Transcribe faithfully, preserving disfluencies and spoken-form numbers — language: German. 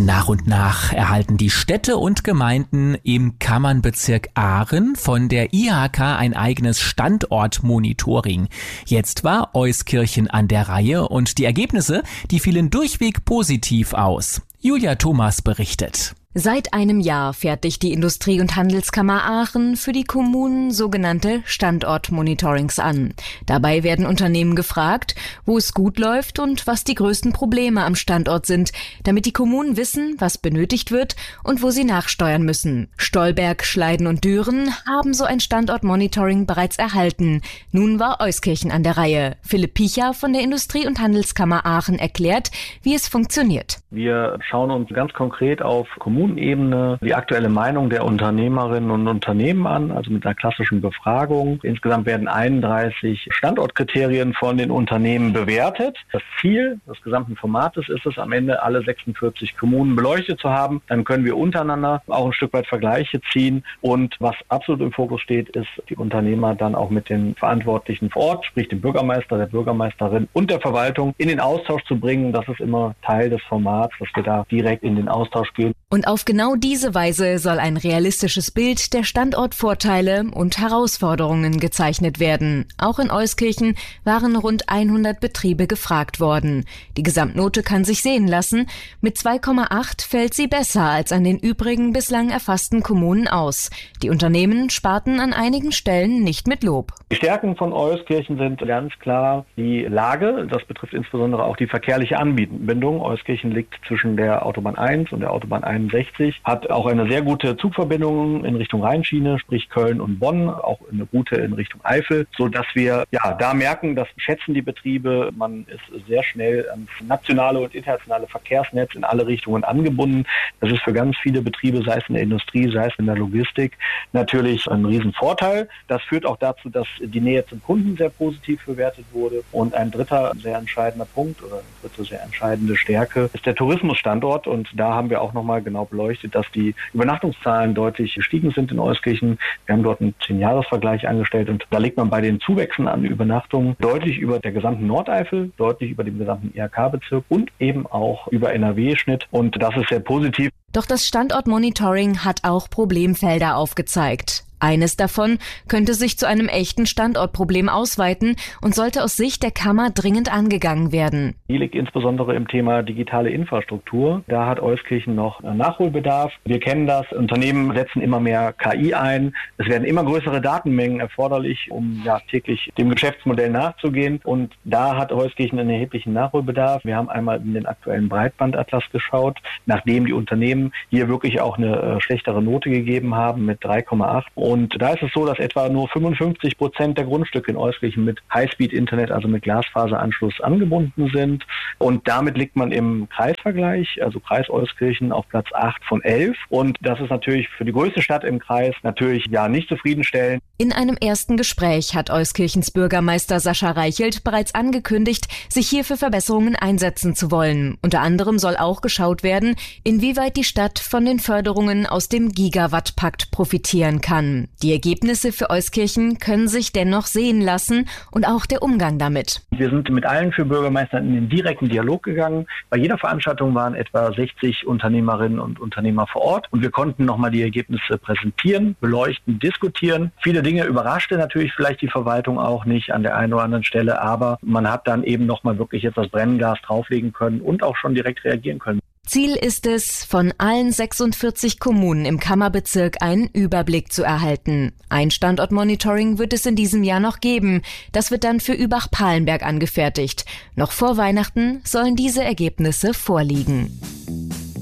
Nach und nach erhalten die Städte und Gemeinden im Kammernbezirk Ahren von der I H K ein eigenes Standortmonitoring. Jetzt war Euskirchen an der Reihe und die Ergebnisse, die fielen durchweg positiv aus. Julia Thomas berichtet. Seit einem Jahr fertigt die Industrie- und Handelskammer Aachen für die Kommunen sogenannte Standortmonitorings an. Dabei werden Unternehmen gefragt, wo es gut läuft und was die größten Probleme am Standort sind, damit die Kommunen wissen, was benötigt wird und wo sie nachsteuern müssen. Stolberg, Schleiden und Düren haben so ein Standortmonitoring bereits erhalten. Nun war Euskirchen an der Reihe. Philipp Picha von der Industrie- und Handelskammer Aachen erklärt, wie es funktioniert. Wir schauen uns ganz konkret auf Kommunenebene die aktuelle Meinung der Unternehmerinnen und Unternehmen an, also mit einer klassischen Befragung. Insgesamt werden einunddreißig Standortkriterien von den Unternehmen bewertet. Das Ziel des gesamten Formates ist es, am Ende alle sechsundvierzig Kommunen beleuchtet zu haben. Dann können wir untereinander auch ein Stück weit Vergleiche ziehen. Und was absolut im Fokus steht, ist, die Unternehmer dann auch mit den Verantwortlichen vor Ort, sprich dem Bürgermeister, der Bürgermeisterin und der Verwaltung in den Austausch zu bringen. Das ist immer Teil des Formats, dass wir da direkt in den Austausch gehen. Und auf genau diese Weise soll ein realistisches Bild der Standortvorteile und Herausforderungen gezeichnet werden. Auch in Euskirchen waren rund hundert Betriebe gefragt worden. Die Gesamtnote kann sich sehen lassen. Mit zwei Komma acht fällt sie besser als an den übrigen bislang erfassten Kommunen aus. Die Unternehmen sparten an einigen Stellen nicht mit Lob. Die Stärken von Euskirchen sind ganz klar die Lage. Das betrifft insbesondere auch die verkehrliche Anbindung. Euskirchen liegt zwischen der Autobahn eins und der Autobahn einundsechzig, hat auch eine sehr gute Zugverbindung in Richtung Rheinschiene, sprich Köln und Bonn, auch eine Route in Richtung Eifel, so dass wir ja da merken, das schätzen die Betriebe. Man ist sehr schnell ans nationale und internationale Verkehrsnetz in alle Richtungen angebunden. Das ist für ganz viele Betriebe, sei es in der Industrie, sei es in der Logistik, natürlich ein Riesenvorteil. Das führt auch dazu, dass die Nähe zum Kunden sehr positiv bewertet wurde. Und ein dritter sehr entscheidender Punkt oder eine dritte sehr entscheidende Stärke ist der Tourismusstandort. Und da haben wir auch nochmal genau beleuchtet, dass die Übernachtungszahlen deutlich gestiegen sind in Euskirchen. Wir haben dort einen zehn-Jahres-Vergleich angestellt und da liegt man bei den Zuwächsen an Übernachtungen deutlich über der gesamten Nordeifel, deutlich über dem gesamten I H K-Bezirk und eben auch über N R W-Schnitt. Und das ist sehr positiv. Doch das Standortmonitoring hat auch Problemfelder aufgezeigt. Eines davon könnte sich zu einem echten Standortproblem ausweiten und sollte aus Sicht der Kammer dringend angegangen werden. Die liegt insbesondere im Thema digitale Infrastruktur. Da hat Euskirchen noch Nachholbedarf. Wir kennen das. Unternehmen setzen immer mehr K I ein. Es werden immer größere Datenmengen erforderlich, um ja täglich dem Geschäftsmodell nachzugehen. Und da hat Euskirchen einen erheblichen Nachholbedarf. Wir haben einmal in den aktuellen Breitbandatlas geschaut, nachdem die Unternehmen hier wirklich auch eine schlechtere Note gegeben haben mit drei Komma acht. Und da ist es so, dass etwa nur fünfundfünfzig Prozent der Grundstücke in Euskirchen mit Highspeed-Internet, also mit Glasfaseranschluss, angebunden sind. Und damit liegt man im Kreisvergleich, also Kreis Euskirchen, auf Platz acht von elf. Und das ist natürlich für die größte Stadt im Kreis natürlich ja nicht zufriedenstellend. In einem ersten Gespräch hat Euskirchens Bürgermeister Sascha Reichelt bereits angekündigt, sich hier für Verbesserungen einsetzen zu wollen. Unter anderem soll auch geschaut werden, inwieweit die Stadt von den Förderungen aus dem Gigawatt-Pakt profitieren kann. Die Ergebnisse für Euskirchen können sich dennoch sehen lassen und auch der Umgang damit. Wir sind mit allen vier Bürgermeistern in den direkten Dialog gegangen. Bei jeder Veranstaltung waren etwa sechzig Unternehmerinnen und Unternehmer vor Ort und wir konnten nochmal die Ergebnisse präsentieren, beleuchten, diskutieren. Viele Dinge überraschte natürlich vielleicht die Verwaltung auch nicht an der einen oder anderen Stelle, aber man hat dann eben nochmal wirklich jetzt das Brennglas drauflegen können und auch schon direkt reagieren können. Ziel ist es, von allen sechsundvierzig Kommunen im Kammerbezirk einen Überblick zu erhalten. Ein Standortmonitoring wird es in diesem Jahr noch geben. Das wird dann für Übach-Palenberg angefertigt. Noch vor Weihnachten sollen diese Ergebnisse vorliegen.